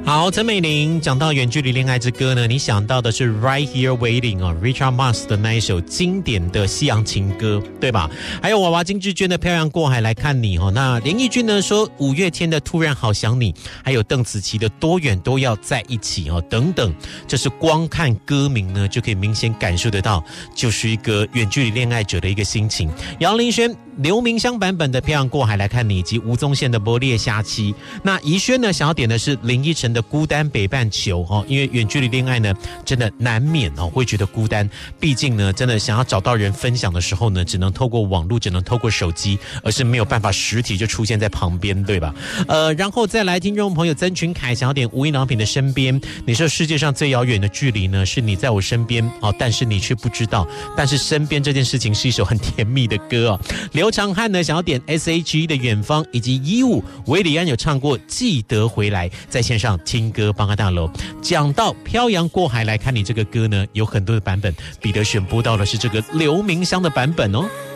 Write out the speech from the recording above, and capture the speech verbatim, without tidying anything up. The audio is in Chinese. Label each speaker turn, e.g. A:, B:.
A: 好，陈美玲讲到远距离恋爱之歌呢，你想到的是 Right Here Waiting 哦 ，Richard Marx 的那一首经典的西洋情歌，对吧？还有娃娃金志娟的漂洋过海来看你哦，那连奕君呢说五月天的突然好想你，还有邓紫棋的多远都要在一起哦，等等，这是光看歌名呢就可以明显感受得到，就是一个远距离恋爱者的一个心情。杨林轩、刘明湘版本的漂洋过海来看你，以及吴宗宪的波列虾妻。那怡轩呢想要点的是林依晨的孤单北半球哦，因为远距离恋爱呢真的难免哦会觉得孤单，毕竟呢真的想要找到人分享的时候呢，只能透过网络，只能透过手机，而是没有办法实体就出现在旁边，对吧？呃，然后再来听众朋友曾群凯想要点无印良品的身边，你说世界上最遥远的距离呢是你在我身边哦，但是你却不知道，但是身边这件事情是一首很甜蜜的歌哦。刘长汉呢想要点 S H E 的远方，以及一五韦礼安有唱过记得回来，在线上听歌帮个大楼。讲到漂洋过海来看你这个歌呢，有很多的版本，彼得选播到的是这个刘明湘的版本哦。